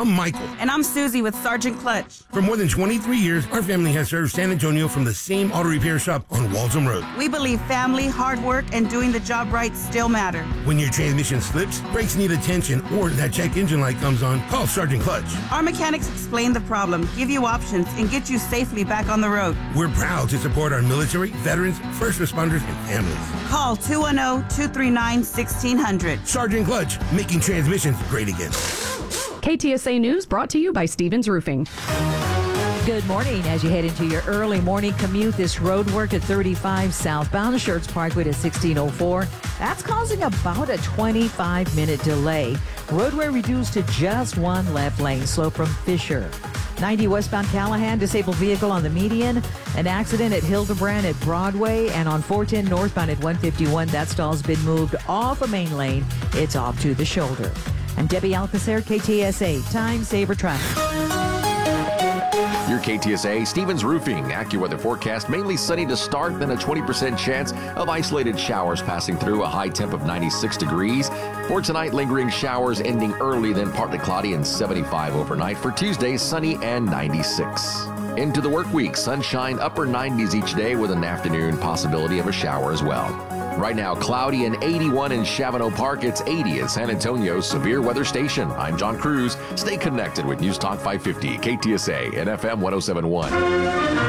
I'm Michael. And I'm Susie with Sergeant Clutch. For more than 23 years, our family has served San Antonio from the same auto repair shop on Waltham Road. We believe family, hard work, and doing the job right still matter. When your transmission slips, brakes need attention, or that check engine light comes on, call Sergeant Clutch. Our mechanics explain the problem, give you options, and get you safely back on the road. We're proud to support our military, veterans, first responders, and families. Call 210-239-1600. Sergeant Clutch, making transmissions great again. KTSA News brought to you by Stevens Roofing. Good morning. As you head into your early morning commute, this road work at 35 southbound Schertz Parkway to 1604. That's causing about a 25-minute delay. Roadway reduced to just one left lane, slow from Fisher. 90 westbound Callahan, disabled vehicle on the median. An accident at Hildebrand at Broadway, and on 410 northbound at 151. That stall's been moved off a main lane. It's off to the shoulder. I'm Debbie Alcacer, KTSA Time Saver Traffic. Your KTSA Stevens Roofing AccuWeather forecast: mainly sunny to start, then a 20% chance of isolated showers passing through, a high temp of 96 degrees. For tonight, lingering showers ending early, then partly cloudy and 75 overnight. For Tuesday, sunny and 96. Into the work week, sunshine, upper 90s each day with an afternoon possibility of a shower as well. Right now, cloudy and 81 in Chavano Park. It's 80 at San Antonio's Severe Weather Station. I'm John Cruz. Stay connected with News Talk 550, KTSA, and FM 1071.